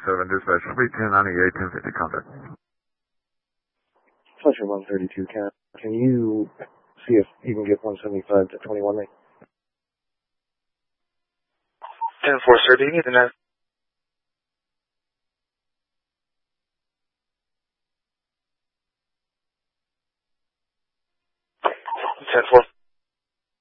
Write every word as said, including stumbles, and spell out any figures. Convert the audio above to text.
seven, dispatch, fleet ten ninety-eight, ten fifty, contact. Pleasure one thirty-two, Cat. Can you see if you can get one seventy-five to twenty-one, mate? ten four, sir, do you need the net? ten four.